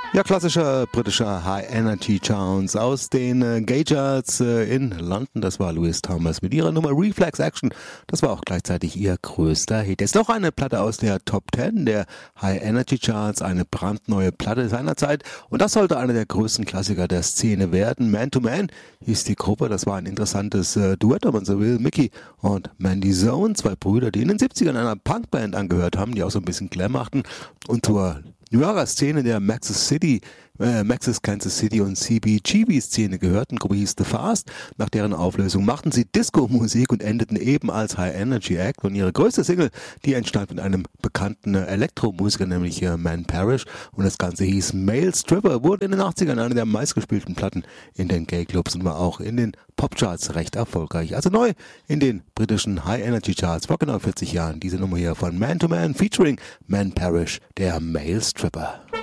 Ja, klassischer britischer High-Energy-Sounds aus den Gay-Charts in London. Das war Louis Thomas mit ihrer Nummer Reflex Action. Das war auch gleichzeitig ihr größter Hit. Jetzt noch eine Platte aus der Top 10 der High-Energy-Charts, eine brandneue Platte seinerzeit. Und das sollte einer der größten Klassiker der Szene werden. Man to Man hieß die Gruppe. Das war ein interessantes Duett, wenn man so will. Mickey und Mandy Zone, zwei Brüder, die in den 70ern einer Punkband angehört haben, die auch so ein bisschen Glam machten und zur New Yorker Szene der Maxis, Kansas City und CBGB-Szene gehörten. Gruppe hieß The Fast. Nach deren Auflösung machten sie Disco-Musik und endeten eben als High-Energy-Act. Und ihre größte Single, die entstand mit einem bekannten Elektromusiker, nämlich Man Parrish. Und das Ganze hieß Male Stripper, wurde in den 80ern eine der meistgespielten Platten in den Gay-Clubs und war auch in den Popcharts recht erfolgreich. Also neu in den britischen High-Energy-Charts vor genau 40 Jahren. Diese Nummer hier von Man to Man featuring Man Parrish, der Male Stripper.